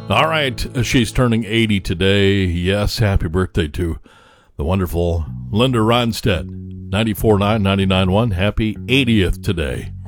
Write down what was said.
All right, she's turning 80 today. Yes, happy birthday to the wonderful Linda Ronstadt. 94.9, 99.1. Happy 80th today.